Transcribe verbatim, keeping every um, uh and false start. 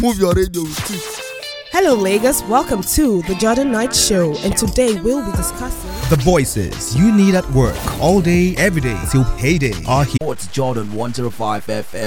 Move your radio with it. Hello Lagos, welcome to the Jordan Knight Show, and today we'll be discussing the voices you need at work all day, every day till payday are here. What's Jordan one oh five F M?